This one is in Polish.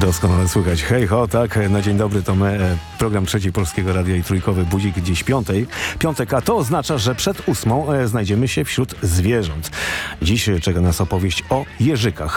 Doskonale słychać. Hej ho, tak, na dzień dobry to my, program Trzeci Polskiego Radia i Trójkowy Budzik dziś piątek, a to oznacza, że przed 8 znajdziemy się wśród zwierząt. Dziś czeka nas opowieść o jeżykach.